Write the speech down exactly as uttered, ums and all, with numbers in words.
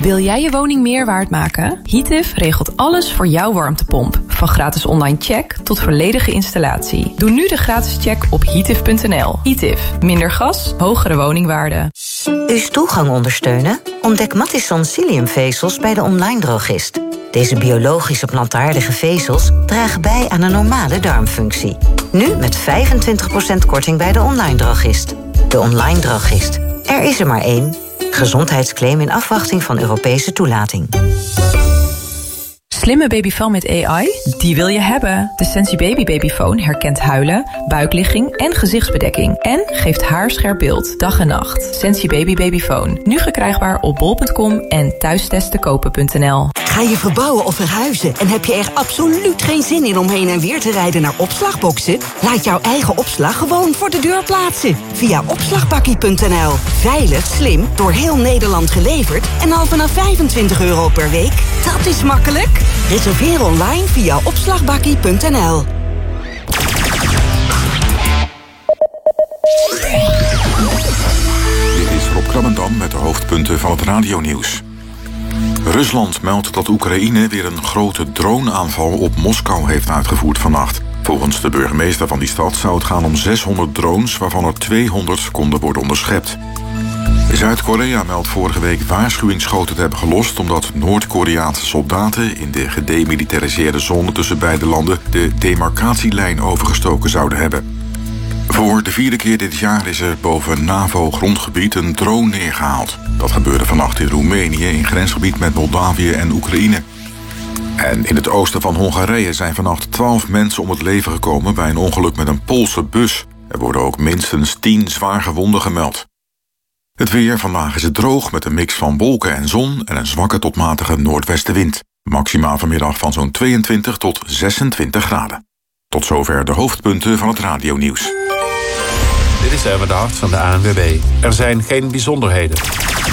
Wil jij je woning meer waard maken? Heative regelt alles voor jouw warmtepomp. Van gratis online check tot volledige installatie. Doe nu de gratis check op heative punt n l. Heative. Minder gas, hogere woningwaarde. Uw stoelgang ondersteunen? Ontdek Matisson Ciliumvezels bij de online drogist. Deze biologische plantaardige vezels dragen bij aan een normale darmfunctie. Nu met vijfentwintig procent korting bij de online drogist. De online drogist. Er is er maar één. Gezondheidsclaim in afwachting van Europese toelating. Slimme babyfoon met A I? Die wil je hebben. De Sensi Baby Babyfoon herkent huilen, buikligging en gezichtsbedekking. En geeft haarscherp beeld, dag en nacht. Sensi Baby Babyfoon. Nu verkrijgbaar op bol punt com en thuistestenkopen punt n l. Ga je verbouwen of verhuizen en heb je er absoluut geen zin in om heen en weer te rijden naar opslagboxen? Laat jouw eigen opslag gewoon voor de deur plaatsen. Via opslagbakkie punt n l. Veilig, slim, door heel Nederland geleverd en al vanaf vijfentwintig euro per week. Dat is makkelijk. Reserveer online via opslagbakkie punt n l. Dit is Rob Krabbendam met de hoofdpunten van het radionieuws. Rusland meldt dat Oekraïne weer een grote droneaanval op Moskou heeft uitgevoerd vannacht. Volgens de burgemeester van die stad zou het gaan om zeshonderd drones, waarvan er tweehonderd konden worden onderschept. Zuid-Korea meldt vorige week waarschuwingsschoten te hebben gelost omdat Noord-Koreaanse soldaten in de gedemilitariseerde zone tussen beide landen de demarcatielijn overgestoken zouden hebben. Voor de vierde keer dit jaar is er boven NAVO-grondgebied een drone neergehaald. Dat gebeurde vannacht in Roemenië, in grensgebied met Moldavië en Oekraïne. En in het oosten van Hongarije zijn vannacht twaalf mensen om het leven gekomen bij een ongeluk met een Poolse bus. Er worden ook minstens tien zwaargewonden gemeld. Het weer, vandaag is het droog met een mix van wolken en zon en een zwakke tot matige noordwestenwind. Maximaal vanmiddag van zo'n tweeëntwintig tot zesentwintig graden. Tot zover de hoofdpunten van het radionieuws. Dit is Erwin de Hart van de A N W B. Er zijn geen bijzonderheden.